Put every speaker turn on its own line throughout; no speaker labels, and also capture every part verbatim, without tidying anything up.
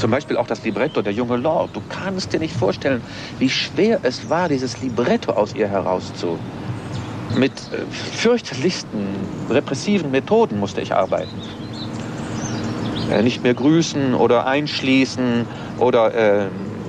Zum Beispiel auch das Libretto, der junge Lord. Du kannst dir nicht vorstellen, wie schwer es war, dieses Libretto aus ihr herauszu. Mit äh, fürchterlichsten, repressiven Methoden musste ich arbeiten. Äh, nicht mehr grüßen oder einschließen oder äh, äh,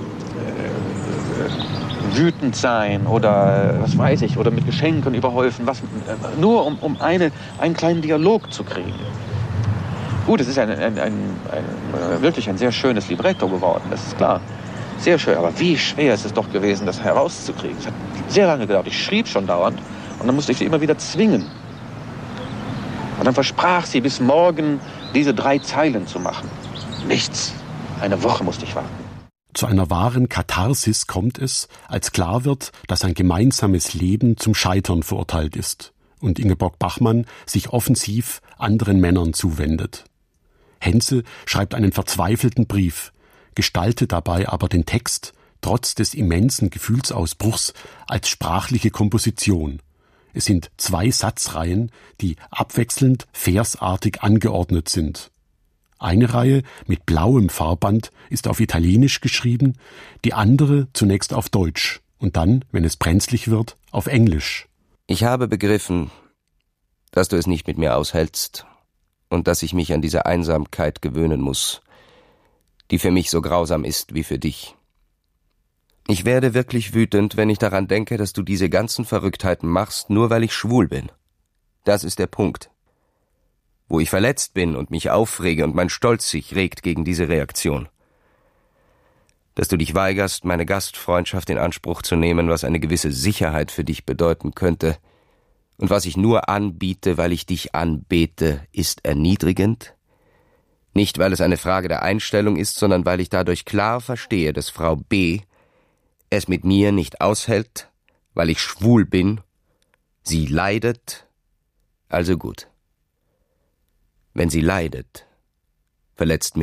wütend sein oder äh, was weiß ich, oder mit Geschenken überhäufen, was, äh, nur um, um eine, einen kleinen Dialog zu kriegen. Gut, es ist ein, ein, ein, ein, wirklich ein sehr schönes Libretto geworden, das ist klar. Sehr schön, aber wie schwer ist es doch gewesen, das herauszukriegen. Es hat sehr lange gedauert. Ich schrieb schon dauernd und dann musste ich sie immer wieder zwingen. Und dann versprach sie, bis morgen diese drei Zeilen zu machen. Nichts. Eine Woche musste ich warten.
Zu einer wahren Katharsis kommt es, als klar wird, dass ein gemeinsames Leben zum Scheitern verurteilt ist und Ingeborg Bachmann sich offensiv anderen Männern zuwendet. Henze schreibt einen verzweifelten Brief, gestaltet dabei aber den Text, trotz des immensen Gefühlsausbruchs, als sprachliche Komposition. Es sind zwei Satzreihen, die abwechselnd versartig angeordnet sind. Eine Reihe mit blauem Farbband ist auf Italienisch geschrieben, die andere zunächst auf Deutsch und dann, wenn es brenzlig wird, auf Englisch.
Ich habe begriffen, dass du es nicht mit mir aushältst und dass ich mich an diese Einsamkeit gewöhnen muss, die für mich so grausam ist wie für dich. Ich werde wirklich wütend, wenn ich daran denke, dass du diese ganzen Verrücktheiten machst, nur weil ich schwul bin. Das ist der Punkt. Wo ich verletzt bin und mich aufrege und mein Stolz sich regt gegen diese Reaktion. Dass du dich weigerst, meine Gastfreundschaft in Anspruch zu nehmen, was eine gewisse Sicherheit für dich bedeuten könnte, und was ich nur anbiete, weil ich dich anbete, ist erniedrigend. Nicht, weil es eine Frage der Einstellung ist, sondern weil ich dadurch klar verstehe, dass Frau B. es mit mir nicht aushält, weil ich schwul bin. Sie leidet, also gut. Wenn sie leidet, verletzt mich